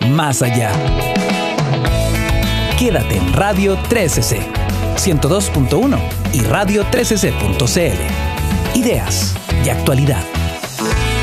más allá. Quédate en Radio 13C, 102.1 y radio13c.cl. Ideas y actualidad.